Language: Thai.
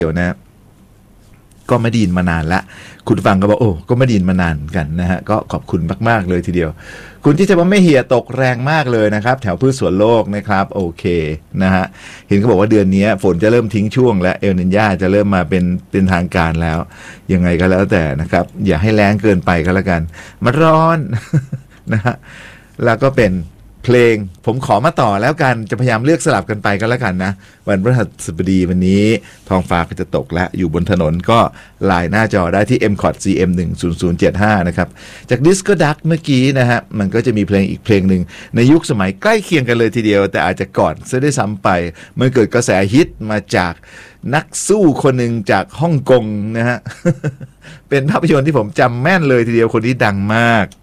เดี๋ยวนะก็ไม่ได้ยินมานานละคุณฟังก็บอกโอ้ก็ไม่ได้ยินมานานกันนะฮะก็ขอบคุณมากๆเลยทีเดียวคุณที่จะว่าไม่เหี่ยตกแรงมากเลยนะครับแถวพืชสวนโลกนะครับโอเคนะฮะเห็นเขาบอกว่าเดือนนี้ฝนจะเริ่มทิ้งช่วงและเอลนิญญาจะเริ่มมาเป็นทางการแล้วยังไงก็แล้วแต่นะครับอย่าให้แรงเกินไปก็แล้วกันมันร้อน นะฮะแล้วก็เป็นเพลงผมขอมาต่อแล้วกันจะพยายามเลือกสลับกันไปก็แล้วกันนะวันพฤหัสบดีวันนี้ท้องฟ้าก็จะตกแล้วอยู่บนถนนก็ไลน์หน้าจอได้ที่ MCOT CM10075 นะครับจาก Disco Duck เมื่อกี้นะฮะมันก็จะมีเพลงอีกเพลงหนึ่งในยุคสมัยใกล้เคียงกันเลยทีเดียวแต่อาจจะก่อนซะด้วยซ้ำไปมันเกิดกระแสฮิตมาจากนักสู้คนหนึ่งจากฮ่องกงนะฮะ เป็นภาพยนตร์ที่ผมจำแม่นเลยทีเดียวคนที่ดังมาก